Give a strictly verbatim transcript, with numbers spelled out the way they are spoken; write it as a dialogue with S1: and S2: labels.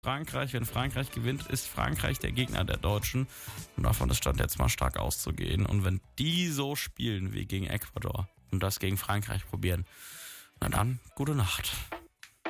S1: Frankreich. Wenn Frankreich gewinnt, ist Frankreich der Gegner der Deutschen. Und davon ist Stand jetzt mal stark auszugehen. Und wenn die so spielen wie gegen Ecuador und das gegen Frankreich probieren, na dann, gute Nacht.